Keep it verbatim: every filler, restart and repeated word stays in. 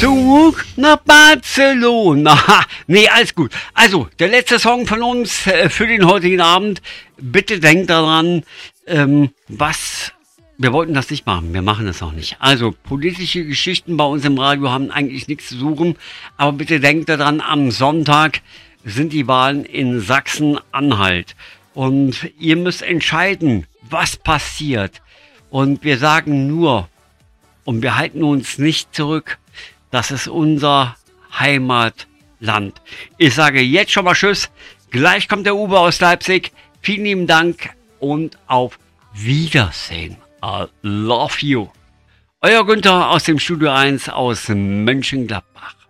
Zug nach Barcelona. Nee, alles gut. Also, der letzte Song von uns äh, für den heutigen Abend. Bitte denkt daran, ähm, was... Wir wollten das nicht machen, wir machen das auch nicht. Also, politische Geschichten bei uns im Radio haben eigentlich nichts zu suchen. Aber bitte denkt daran, am Sonntag sind die Wahlen in Sachsen-Anhalt. Und ihr müsst entscheiden, was passiert. Und wir sagen nur, und wir halten uns nicht zurück, das ist unser Heimatland. Ich sage jetzt schon mal Tschüss. Gleich kommt der Uwe aus Leipzig. Vielen lieben Dank und auf Wiedersehen. I love you. Euer Günther aus dem Studio eins aus Mönchengladbach.